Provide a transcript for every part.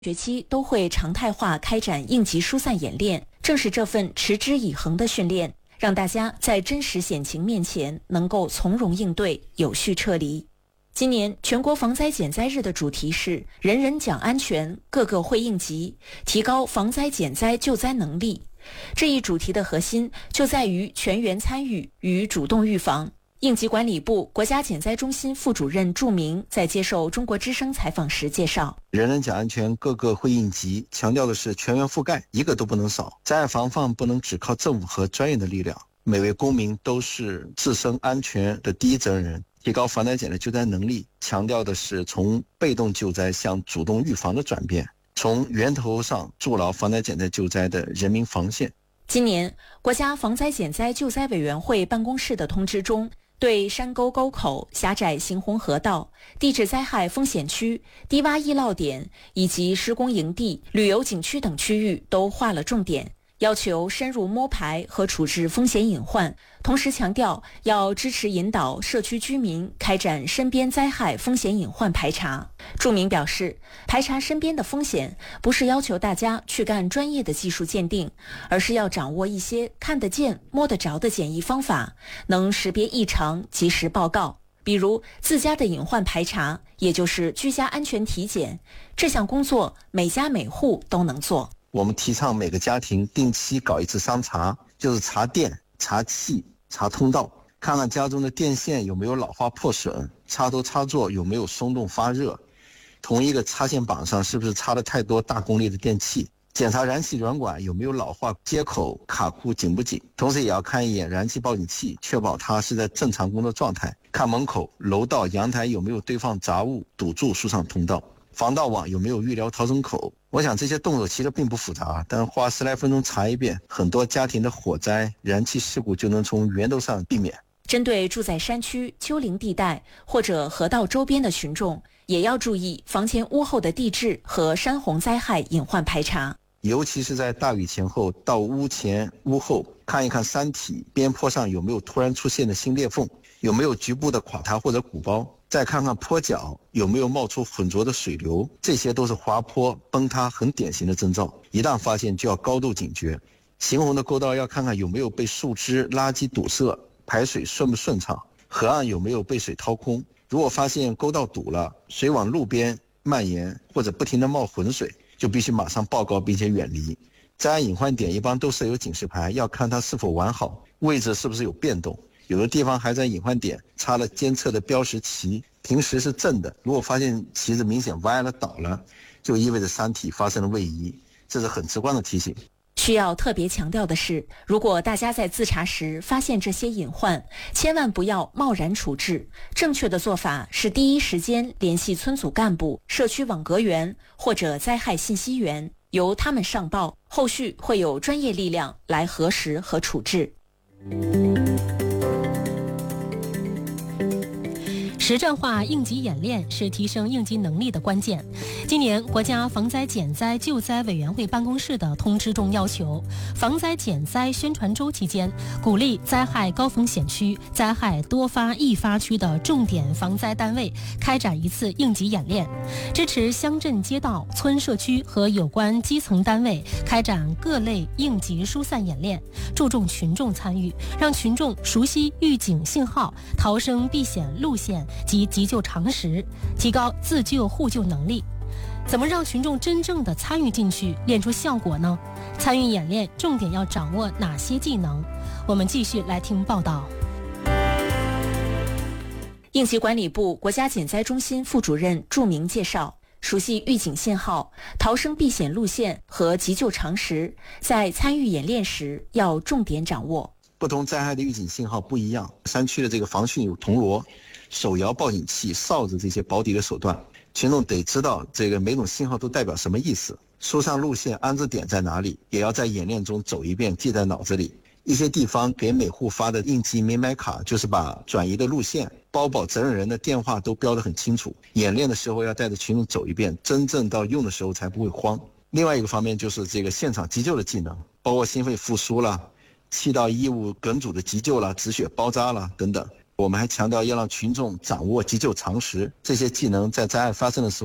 学期都会常态化开展应急疏散演练，正是这份持之以恒的训练，让大家在真实险情面前能够从容应对，有序撤离。今年全国防灾减灾日的主题是人人讲安全，个个会应急，提高防灾减灾救灾能力。这一主题的核心就在于全员参与与主动预防。应急管理部国家减灾中心副主任祝明在接受中国之声采访时介绍， 人人讲安全，个个会应急，强调的是全员覆盖，一个都不能少。灾害防范不能只靠政府和专业的力量，每位公民都是自身安全的第一责任人。提高防灾减灾救灾能力，强调的是从被动救灾向主动预防的转变，从源头上筑牢防灾减灾救灾的人民防线。 今年国家防灾减灾救灾委员会办公室的通知中，对山沟沟口、狭窄行洪河道、地质灾害风险区、低洼易涝点以及施工营地、旅游景区等区域都划了重点，要求深入摸排和处置风险隐患，同时强调要支持引导社区居民开展身边灾害风险隐患排查。祝明表示，排查身边的风险不是要求大家去干专业的技术鉴定，而是要掌握一些看得见摸得着的简易方法，能识别异常及时报告。比如自家的隐患排查，也就是居家安全体检，这项工作每家每户都能做。 我们提倡每个家庭定期搞一次商查，就是查电、查气、查通道，看看家中的电线有没有老化破损，插头插座有没有松动发热，同一个插线板上是不是插了太多大功率的电器，检查燃气软管有没有老化接口卡库紧不紧，同时也要看一眼燃气报警器，确保它是在正常工作状态，看门口、楼道、阳台有没有堆放杂物堵住疏散通道，防盗网有没有预留逃生口。我想这些动作其实并不复杂，但花10来分钟查一遍，很多家庭的火灾、燃气事故就能从源头上避免。 针对住在山区、丘陵地带或者河道周边的群众，也要注意房前屋后的地质和山洪灾害隐患排查， 尤其是在大雨前后到屋前屋后，看一看山体边坡上有没有突然出现的新裂缝，有没有局部的垮塌或者鼓包，再看看坡脚有没有冒出浑浊的水流，这些都是滑坡崩塌很典型的征兆，一旦发现就要高度警觉。行洪的沟道要看看有没有被树枝、垃圾堵塞，排水顺不顺畅，河岸有没有被水掏空。如果发现沟道堵了，水往路边蔓延或者不停地冒浑水，就必须马上报告并且远离。灾害隐患点一般都设有警示牌，要看它是否完好，位置是不是有变动，有的地方还在隐患点插了监测的标识旗，平时是正的，如果发现旗子明显歪了倒了，就意味着山体发生了位移，这是很直观的提醒。 需要特别强调的是，如果大家在自查时发现这些隐患，千万不要贸然处置。正确的做法是第一时间联系村组干部、社区网格员或者灾害信息员，由他们上报，后续会有专业力量来核实和处置。 实战化应急演练是提升应急能力的关键。今年国家防灾减灾救灾委员会办公室的通知中要求，防灾减灾宣传周期间，鼓励灾害高风险区、灾害多发易发区的重点防灾单位开展一次应急演练，支持乡镇街道、村社区和有关基层单位开展各类应急疏散演练，注重群众参与，让群众熟悉预警信号、逃生避险路线及急救常识，提高自救互救能力。怎么让群众真正的参与进去，练出效果呢？参与演练重点要掌握哪些技能？我们继续来听报道。 应急管理部国家减灾中心副主任祝明介绍，熟悉预警信号、逃生避险路线和急救常识，在参与演练时要重点掌握。 不同灾害的预警信号不一样，山区的这个防汛有铜锣、手摇报警器、哨子这些保底的手段，群众得知道这个每种信号都代表什么意思，疏散路线安置点在哪里，也要在演练中走一遍，记在脑子里。一些地方给每户发的应急明白卡，就是把转移的路线、包保责任人的电话都标得很清楚，演练的时候要带着群众走一遍，真正到用的时候才不会慌。另外一个方面就是这个现场急救的技能，包括心肺复苏了、气道异物梗阻的急救了、止血包扎了等等。我们还强调要让群众掌握急救常识，这些技能在灾害发生的时候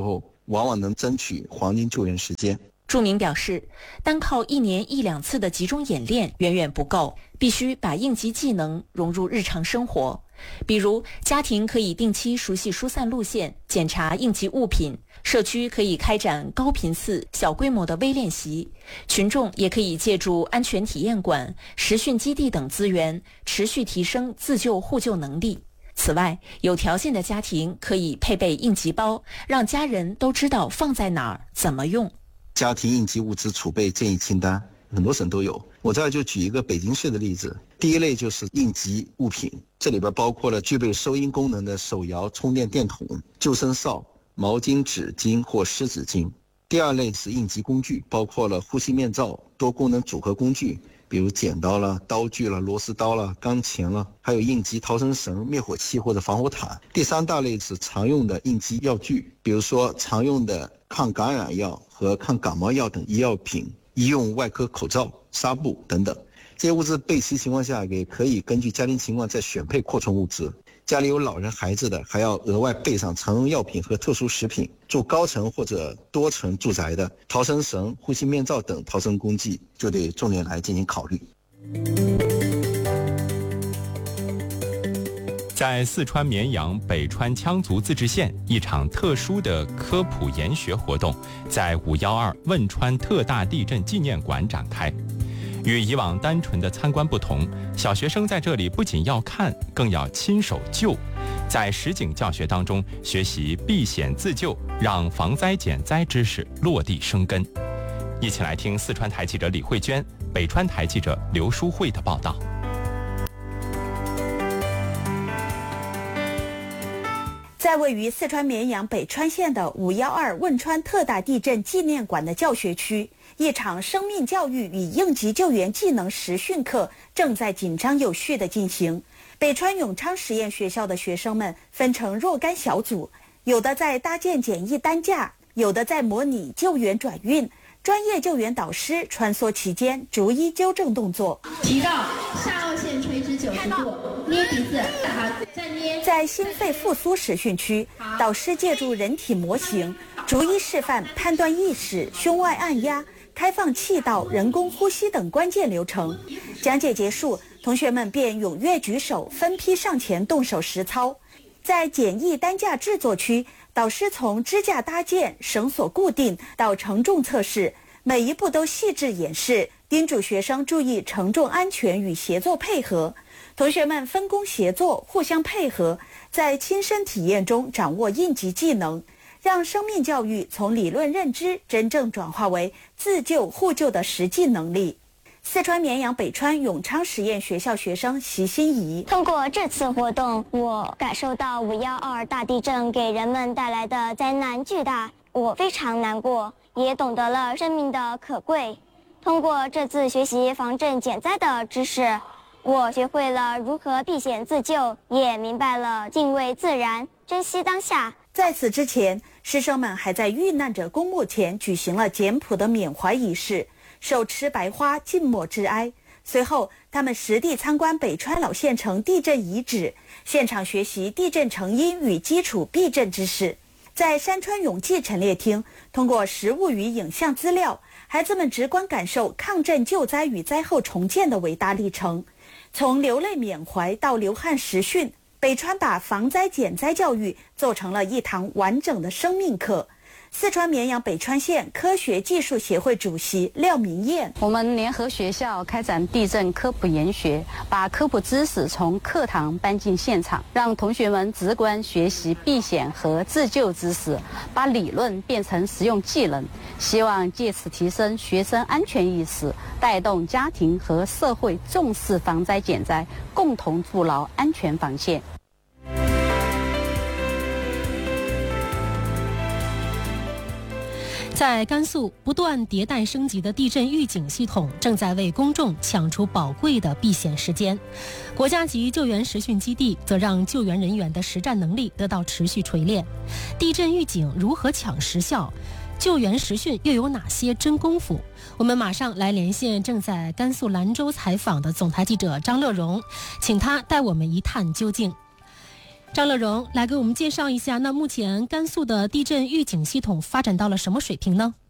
往往能争取黄金救援时间。 著名表示，单靠1年1、2次的集中演练远远不够，必须把应急技能融入日常生活。比如，家庭可以定期熟悉疏散路线，检查应急物品；社区可以开展高频次、小规模的微练习；群众也可以借助安全体验馆、实训基地等资源，持续提升自救互救能力。此外，有条件的家庭可以配备应急包，让家人都知道放在哪儿、怎么用。 家庭应急物资储备建议清单，很多省都有。我这儿就举一个北京市的例子。第一类就是应急物品，这里边包括了具备收音功能的手摇充电电筒、救生哨、毛巾、纸巾或湿纸巾。第二类是应急工具，包括了呼吸面罩、多功能组合工具，比如剪刀了、刀具了、螺丝刀了、钢钳了，还有应急逃生绳、灭火器或者防火毯。第三大类是常用的应急药具，比如说常用的抗感染药和抗感冒药等医药品、医用外科口罩、纱布等等。这些物资备齐情况下，也可以根据家庭情况再选配扩充物资。家里有老人孩子的，还要额外备上常用药品和特殊食品。住高层或者多层住宅的，逃生绳、呼吸面罩等逃生工具就得重点来进行考虑。 在四川绵阳北川羌族自治县，一场特殊的科普研学活动在512汶川特大地震纪念馆展开。与以往单纯的参观不同，小学生在这里不仅要看，更要亲手救。在实景教学当中学习避险自救，让防灾减灾知识落地生根。一起来听四川台记者李慧娟、北川台记者刘淑慧的报道。 在位于四川绵阳北川县的512汶川特大地震纪念馆的教学区，一场生命教育与应急救援技能实训课正在紧张有序地进行。北川永昌实验学校的学生们分成若干小组，有的在搭建简易担架，有的在模拟救援转运。专业救援导师穿梭其间，逐一纠正动作。 提高下颚线垂直90度，捏鼻子，再捏。 在心肺复苏实训区，导师借助人体模型，逐一示范判断意识、胸外按压、开放气道、人工呼吸等关键流程。讲解结束，同学们便踊跃举手，分批上前动手实操。在简易担架制作区，导师从支架搭建、绳索固定到承重测试，每一步都细致演示，叮嘱学生注意承重安全与协作配合。同学们分工协作，互相配合，在亲身体验中掌握应急技能，让生命教育从理论认知真正转化为自救互救的实际能力。四川绵阳北川永昌实验学校学生席心怡， 通过这次活动，我感受到512大地震给人们带来的灾难巨大，我非常难过，也懂得了生命的可贵。通过这次学习防震减灾的知识，我学会了如何避险自救，也明白了敬畏自然，珍惜当下。 在此之前，师生们还在遇难者公墓前举行了简朴的缅怀仪式，手持白花静默致哀。随后他们实地参观北川老县城地震遗址，现场学习地震成因与基础避震知识。在山川永济陈列厅，通过实物与影像资料，孩子们直观感受抗震救灾与灾后重建的伟大历程。从流泪缅怀到流汗实训，北川把防灾减灾教育做成了一堂完整的生命课。四川绵阳北川县科学技术协会主席廖明艳， 我们联合学校开展地震科普研学，把科普知识从课堂搬进现场，让同学们直观学习避险和自救知识，把理论变成实用技能，希望借此提升学生安全意识，带动家庭和社会重视防灾减灾，共同筑牢安全防线。 在甘肃，不断迭代升级的地震预警系统正在为公众抢出宝贵的避险时间。国家级救援实训基地则让救援人员的实战能力得到持续锤炼。地震预警如何抢时效？救援实训又有哪些真功夫？我们马上来连线正在甘肃兰州采访的总台记者张乐荣，请他带我们一探究竟。 张乐荣来给我们介绍一下，那目前甘肃的地震预警系统发展到了什么水平呢？